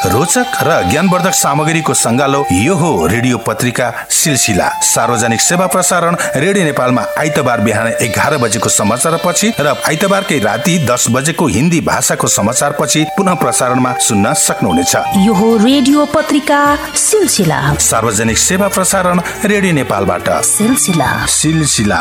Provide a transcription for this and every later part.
रोचक र ज्ञानवर्धक सामग्रीको संगालो यो हो रेडियो पत्रिका सिलसिला। सार्वजनिक सेवा प्रसारण रेडियो नेपालमा आइतबार बिहान 11 बजेको समाचार पछि र आइतबारकै राति 10 बजेको हिन्दी भाषाको समाचार पछि पुनः प्रसारणमा सुन्न सक्नुहुनेछ। यो हो रेडियो पत्रिका सिलसिला। सार्वजनिक सेवा प्रसारण रेडियो नेपालबाट सिलसिला।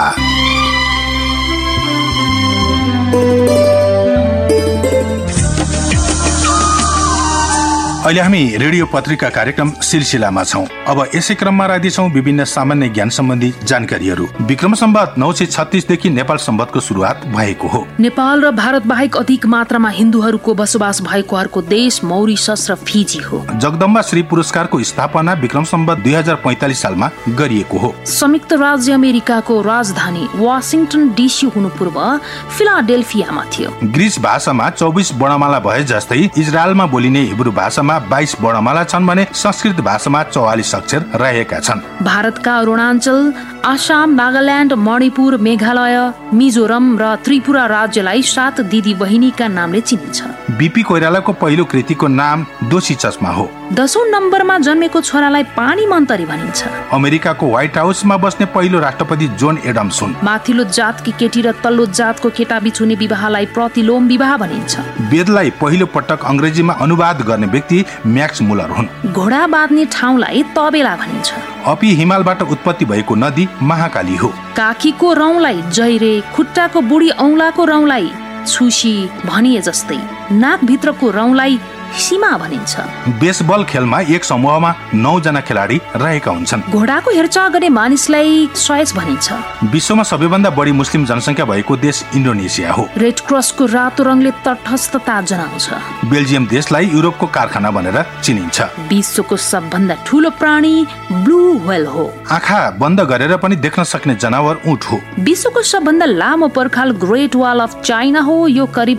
अहिले हामी रेडियो पत्रिका कार्यक्रम सिलसिलामा छौं। अब यसै क्रममा राख्दैछौं विभिन्न सामान्य ज्ञान सम्बन्धी जानकारीहरू। विक्रम सम्वत 936 देखि नेपाल सम्वतको सुरुवात भएको हो। नेपाल र भारत बाहेक अधिक मात्रामा हिन्दूहरूको बसोबास भएको अर्को देश मौरिसस र फिजी हो। जगदम्बा श्री पुरस्कारको स्थापना विक्रम सम्वत 2045 सालमा गरिएको हो। संयुक्त राज्य अमेरिकाको राजधानी वाशिंगटन डीसी हुनु पूर्व फिलाडेल्फियामा थियो। ग्रीस भाषामा 24 वर्णमाला भए जस्तै इजरायलमा बोलिने हिब्रू भाषामा 22 वर्णमाला छन् भने संस्कृत भाषामा 44 अक्षर रहेका छन्। भारतका अरुणाञ्चल, आसाम, नागाल्यान्ड, मणिपुर, मेघालय, मिजोरम र त्रिपुरा राज्यलाई 7 दिदी बहिनीका नामले चिनिन्छ। बीपी कोइरालाको पहिलो कृतिको नाम दोषी चस्मा हो। 10औं नम्बरमा जन्मेको छोरालाई पानी मन्तरी भनिन्छ। अमेरिकाको व्हाइट हाउसमा बस्ने पहिलो राष्ट्रपति जोन एडम्स हुन्। माथिल्लो जातकी केटी र तल्लो जातको केटा बीच हुने विवाहलाई प्रतिलोम विवाह भनिन्छ। वेदलाई पहिलो पटक अंग्रेजीमा अनुवाद गर्ने व्यक्ति म्याक्स मुलर हुन्। घोडा बाँध्ने ठाउँलाई तबेला भनिन्छ। अपी हिमालबाट उत्पत्ति भएको नदी महाकाली हो। काखीको रौंलाई जैरे, खुट्टाको बुढी औंलाको रौंलाई छुसी भनिए जस्तै नाकभित्रको रौंलाई सीमा भनिन्छ। बेसबल खेलमा एक समूहमा 9 जना खेलाडी रहेका हुन्छन्। घोडाको हेरचाह गर्ने मानिसलाई सयस भनिन्छ। विश्वमा सबैभन्दा बढी मुस्लिम जनसंख्या भएको देश इन्डोनेसिया हो। रेड क्रसको रातो रङले तटस्थता जनाउँछ। बेल्जियम देशलाई युरोपको कारखाना भनेर चिनिन्छ। विश्वको सबभन्दा ठूलो प्राणी ब्लू व्हेल हो। आँखा बन्द गरेर पनि देख्न सक्ने जनावर ऊँट हो। विश्वको सबभन्दा लामो पर्खाल ग्रेट वाल अफ चाइना हो। यो करिब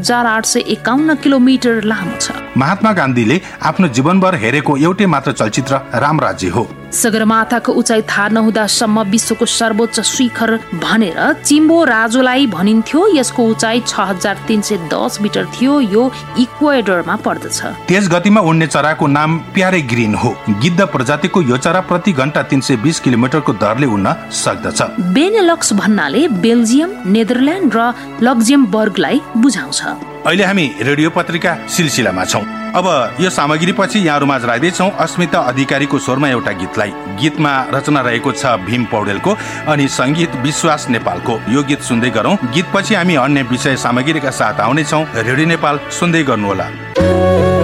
8851 किलोमिटर लामो छ। महात्मा गान्धीले आफ्नो जीवनभर हेरेको एउटै मात्र चलचित्र राम राज्य हो। सगरमाथाको उचाइ थाहा नहुँदासम्म विश्वको सर्वोच्च शिखर भनेर चिम्बो राजोलाई भनिन्थ्यो। यसको उचाइ 6310 मिटर थियो। यो इक्वेडरमा पर्दछ। तेज गतिमा उड्ने चराको नाम प्यारे ग्रीन हो। गिद्ध प्रजातिको यो चरा प्रति घण्टा 320 किलोमिटरको दरले उड्न सक्दछ। बेनेलक्स भन्नाले बेल्जियम, नेदरल्यान्ड र लक्जेमबर्गलाई बुझाउँछ। अहिले हामी रेडियो पत्रिका सिलसिलामा छौं। अब यो सामग्री पछि यहाँहरुमाझ राख्दैछौं अस्मिता अधिकारीको स्वरमा एउटा गीतलाई। गीतमा रचना रहेको छ भीम पौडेलको अनि संगीत विश्वास नेपालको। यो गीत सुन्दै गरौं। गीत पछि हामी अन्य विषय सामग्रीका साथ आउने छौं। रेडियो नेपाल सुन्दै गर्नुहोला।